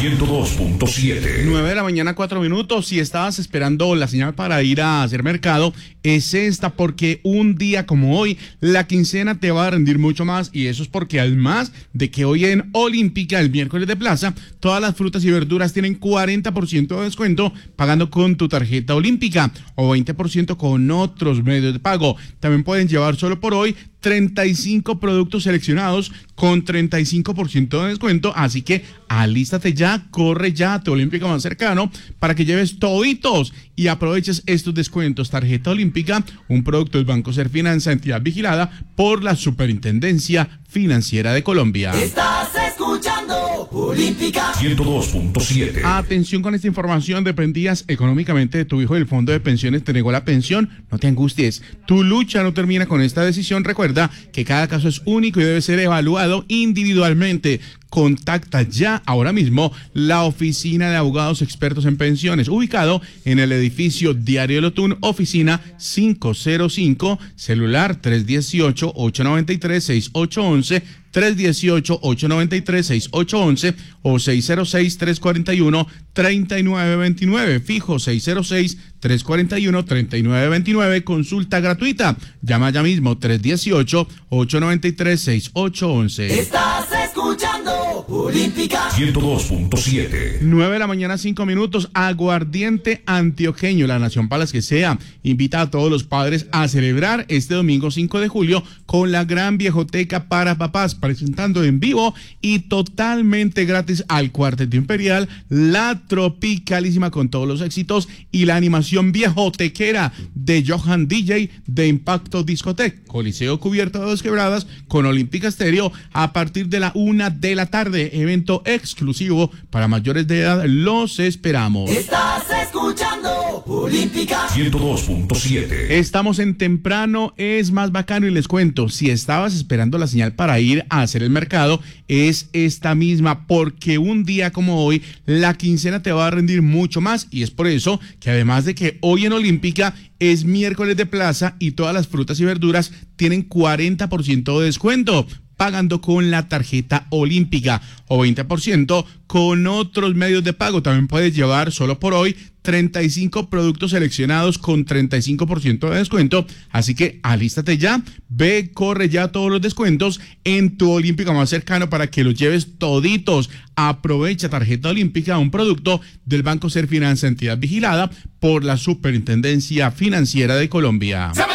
102.7. 9 de la mañana, 4 minutos. Si estabas esperando la señal para ir a hacer mercado, es esta, porque un día como hoy, la quincena te va a rendir mucho más. Y eso es porque además de que hoy en Olímpica, el miércoles de plaza, todas las frutas y verduras tienen 40% de descuento pagando con tu tarjeta Olímpica o 20% con otros medios de pago. También pueden llevar solo por hoy 35 productos seleccionados con 35% de descuento, así que alístate ya, corre ya a tu Olímpica más cercano para que lleves toditos y aproveches estos descuentos. Tarjeta Olímpica, un producto del Banco Serfinanza, entidad vigilada por la Superintendencia Financiera de Colombia. Estás escuchando Olímpica 102.7. Atención con esta información: dependías económicamente de tu hijo y el fondo de pensiones te negó la pensión. No te angusties, tu lucha no termina con esta decisión. Recuerda que cada caso es único y debe ser evaluado individualmente. Contacta ya ahora mismo la oficina de abogados expertos en pensiones, ubicado en el edificio Diario Lotún, oficina 505, celular 318-893-6811, 318-893-6811 o 606-341-3929, fijo 606-341-3929, consulta gratuita. Llama ya mismo 318-893-6811. Estás escuchando Olímpica 102.7. 9 de la mañana, 5 minutos. Aguardiente antioqueño, la nación para las que sea, invita a todos los padres a celebrar este domingo 5 de julio con la gran viejoteca para papás, presentando en vivo y totalmente gratis al Cuarteto Imperial, la tropicalísima con todos los éxitos y la animación viejotequera de Johan DJ de Impacto Discotec, Coliseo cubierto de Dos Quebradas con Olímpica Estéreo a partir de la 1 de la tarde, evento exclusivo para mayores de edad. Los esperamos. Estás escuchando Olímpica 102.7. Estamos en temprano, es más bacano, y les cuento, si estabas esperando la señal para ir a hacer el mercado, es esta misma, porque un día como hoy, la quincena te va a rendir mucho más, y es por eso que además de que hoy en Olímpica es miércoles de plaza y todas las frutas y verduras tienen 40% de descuento, pagando con la tarjeta Olímpica o 20% con otros medios de pago. También puedes llevar solo por hoy 35 productos seleccionados con 35% de descuento, así que alístate ya, ve, corre ya todos los descuentos en tu Olímpica más cercano para que los lleves toditos. Aprovecha tarjeta Olímpica, un producto del Banco Serfinanza, entidad vigilada por la Superintendencia Financiera de Colombia.